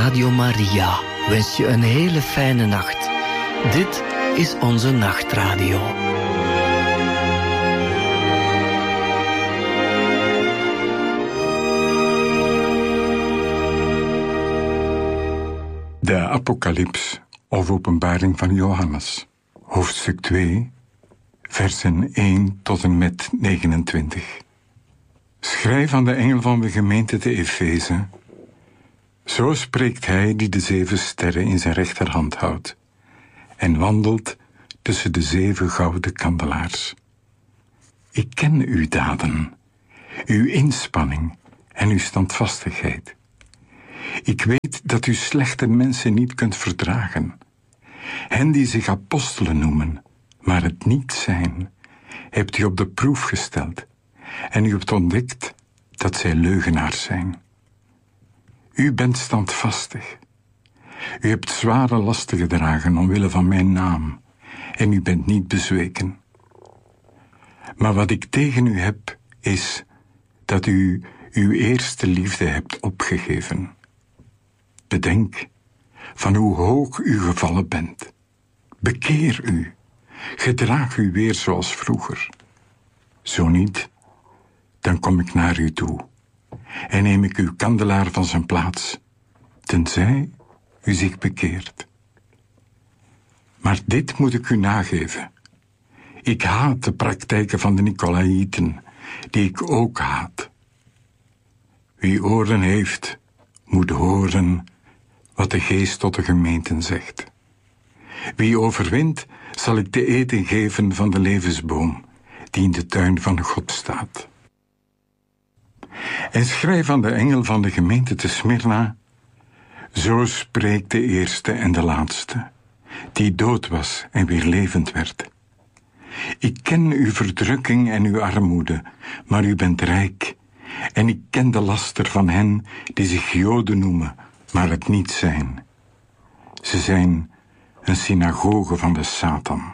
Radio Maria wens je een hele fijne nacht. Dit is onze nachtradio. De Apocalyps of Openbaring van Johannes, hoofdstuk 2, versen 1 tot en met 29. Schrijf aan de engel van de gemeente te Efeze: zo spreekt hij die de 7 sterren in zijn rechterhand houdt en wandelt tussen de 7 gouden kandelaars. Ik ken uw daden, uw inspanning en uw standvastigheid. Ik weet dat u slechte mensen niet kunt verdragen. Hen die zich apostelen noemen, maar het niet zijn, hebt u op de proef gesteld en u hebt ontdekt dat zij leugenaars zijn. U bent standvastig. U hebt zware lasten gedragen omwille van mijn naam en u bent niet bezweken. Maar wat ik tegen u heb, is dat u uw eerste liefde hebt opgegeven. Bedenk van hoe hoog u gevallen bent. Bekeer u. Gedraag u weer zoals vroeger. Zo niet, dan kom ik naar u toe en neem ik uw kandelaar van zijn plaats, tenzij u zich bekeert. Maar dit moet ik u nageven. Ik haat de praktijken van de Nicolaïten, die ik ook haat. Wie oren heeft, moet horen wat de Geest tot de gemeenten zegt. Wie overwint, zal ik te eten geven van de levensboom, die in de tuin van God staat. En schrijf aan de engel van de gemeente te Smyrna: zo spreekt de eerste en de laatste, die dood was en weer levend werd. Ik ken uw verdrukking en uw armoede, maar u bent rijk. En ik ken de laster van hen die zich Joden noemen, maar het niet zijn. Ze zijn een synagoge van de Satan.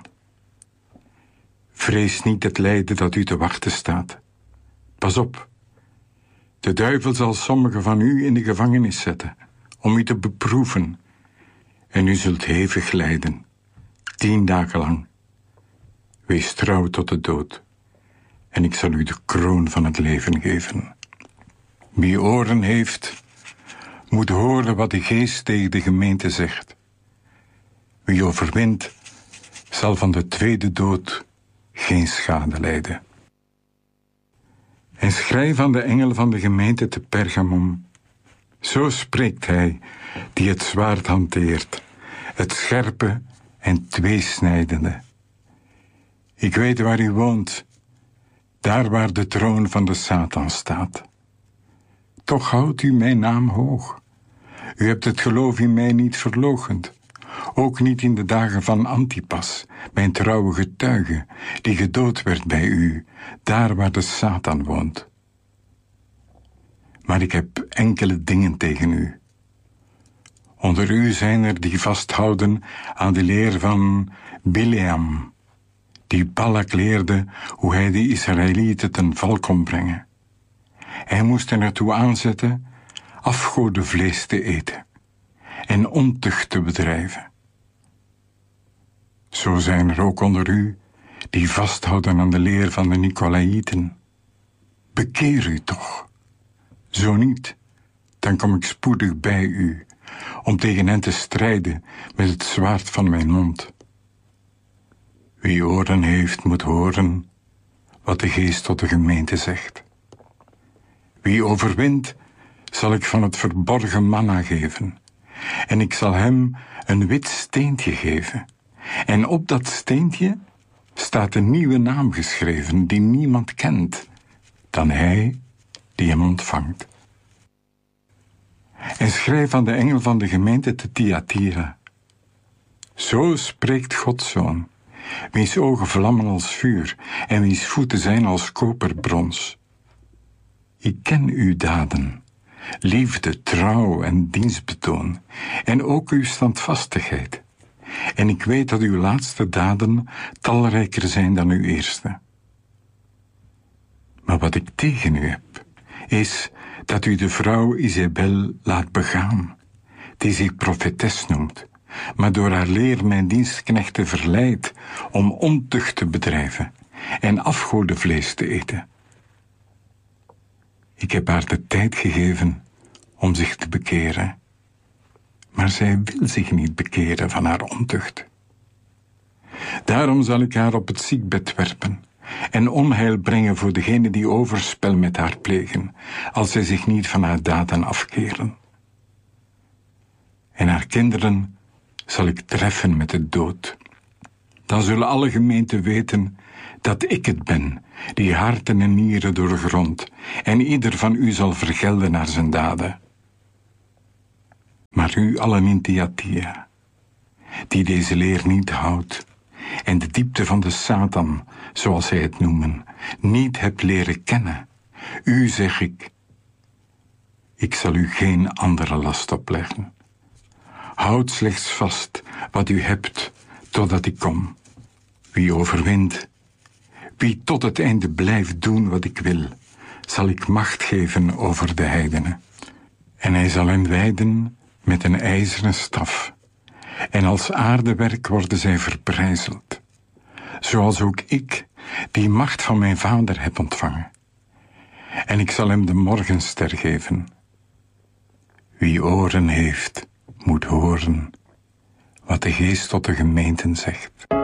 Vrees niet het lijden dat u te wachten staat. Pas op. De duivel zal sommigen van u in de gevangenis zetten, om u te beproeven. En u zult hevig lijden, 10 dagen lang. Wees trouw tot de dood, en ik zal u de kroon van het leven geven. Wie oren heeft, moet horen wat de Geest tegen de gemeente zegt. Wie overwint, zal van de tweede dood geen schade lijden. En schrijf aan de engel van de gemeente te Pergamum: zo spreekt hij die het zwaard hanteert, het scherpe en tweesnijdende. Ik weet waar u woont, daar waar de troon van de Satan staat. Toch houdt u mijn naam hoog. U hebt het geloof in mij niet verloochend, ook niet in de dagen van Antipas, mijn trouwe getuige, die gedood werd bij u, daar waar de Satan woont. Maar ik heb enkele dingen tegen u. Onder u zijn er die vasthouden aan de leer van Bileam, die Balak leerde hoe hij de Israëlieten ten val kon brengen. Hij moest hen ertoe aanzetten afgodenvlees te eten en ontucht te bedrijven. Zo zijn er ook onder u die vasthouden aan de leer van de Nicolaïten. Bekeer u toch. Zo niet, dan kom ik spoedig bij u, om tegen hen te strijden met het zwaard van mijn mond. Wie oren heeft, moet horen wat de Geest tot de gemeente zegt. Wie overwint, zal ik van het verborgen manna geven, en ik zal hem een wit steentje geven. En op dat steentje staat een nieuwe naam geschreven die niemand kent dan hij die hem ontvangt. En schrijf aan de engel van de gemeente te Thyatira: zo spreekt Gods Zoon, wiens ogen vlammen als vuur en wiens voeten zijn als koperbrons. Ik ken uw daden, liefde, trouw en dienstbetoon, en ook uw standvastigheid. En ik weet dat uw laatste daden talrijker zijn dan uw eerste. Maar wat ik tegen u heb, is dat u de vrouw Isabel laat begaan, die zich profetes noemt, maar door haar leer mijn dienstknechten verleidt om ontucht te bedrijven en afgodenvlees te eten. Ik heb haar de tijd gegeven om zich te bekeren, maar zij wil zich niet bekeren van haar ontucht. Daarom zal ik haar op het ziekbed werpen en onheil brengen voor degenen die overspel met haar plegen, als zij zich niet van haar daden afkeren. En haar kinderen zal ik treffen met de dood. Dan zullen alle gemeenten weten dat ik het ben, die harten en nieren doorgrond, en ieder van u zal vergelden naar zijn daden. Maar u allen in Thyatira, die deze leer niet houdt, en de diepte van de Satan, zoals zij het noemen, niet hebt leren kennen, u zeg ik zal u geen andere last opleggen. Houd slechts vast wat u hebt, totdat ik kom. Wie overwint, wie tot het einde blijft doen wat ik wil, zal ik macht geven over de heidenen. En hij zal hen wijden met een ijzeren staf. En als aardewerk worden zij verbrijzeld. Zoals ook ik die macht van mijn vader heb ontvangen. En ik zal hem de morgenster geven. Wie oren heeft, moet horen wat de Geest tot de gemeenten zegt.